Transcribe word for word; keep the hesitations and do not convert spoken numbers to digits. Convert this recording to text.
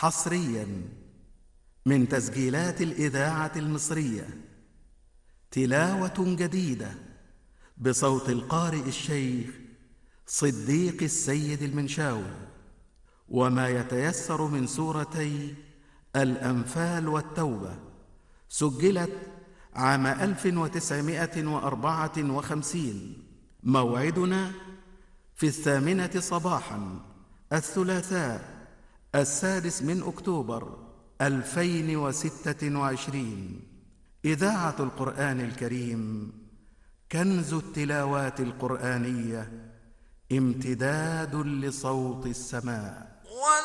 حصريا من تسجيلات الإذاعة المصرية، تلاوة جديدة بصوت القارئ الشيخ صديق السيد المنشاوي، وما يتيسر من سورتي الأنفال والتوبة. سجلت عام ألف وتسعمائة وأربعة وخمسين. موعدنا في الثامنة صباحا الثلاثاء السادس من أكتوبر ألفين وستة وعشرين. إذاعة القرآن الكريم، كنز التلاوات القرآنية، امتداد لصوت السماء.